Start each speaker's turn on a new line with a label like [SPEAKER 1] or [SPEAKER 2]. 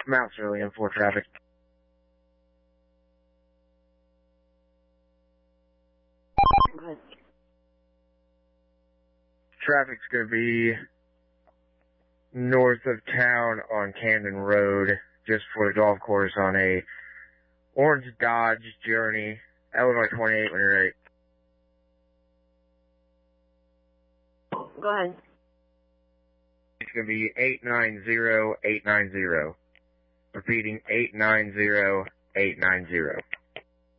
[SPEAKER 1] Mounts really in for traffic.
[SPEAKER 2] Good.
[SPEAKER 1] Traffic's going to be north of town on Camden Road, just for the golf course on a orange Dodge Journey, Illinois 28 when you're ready.
[SPEAKER 2] Go ahead.
[SPEAKER 1] It's going to be 890890. Repeating 890890.